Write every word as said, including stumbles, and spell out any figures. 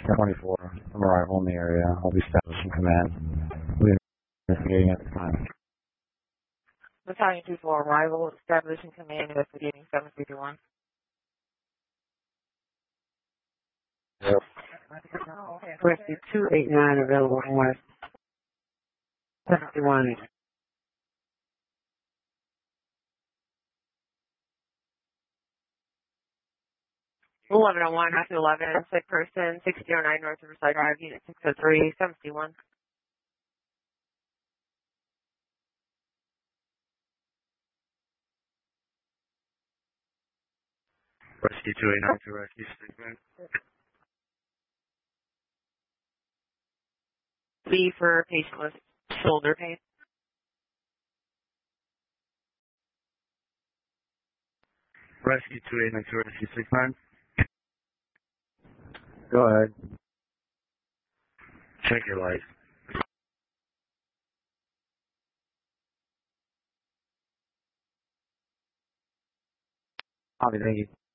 twenty-four from arrival in the area. I'll be establishing command. We'll be investigating at the time. Battalion two four, arrival, establishing command, investigating seven three one. Yep. Rescue two eight nine available on West seventy-one. eleven oh one, Rescue eleven, sick person, six oh nine North Riverside Drive, Unit six oh three, seventy-one. Rescue two eight nine to rescue statement. B for patient with shoulder pain. Rescue two eight nine to rescue six nine. Go ahead. Check your lights. Copy, thank you.